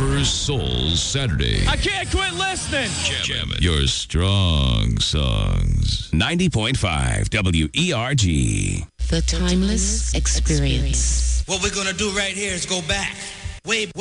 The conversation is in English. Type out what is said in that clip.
Surfer Soul Saturday. I can't quit listening. Jamming your strong songs. 90.5 WERG. The Timeless Experience. What we're going to do right here is go back. Way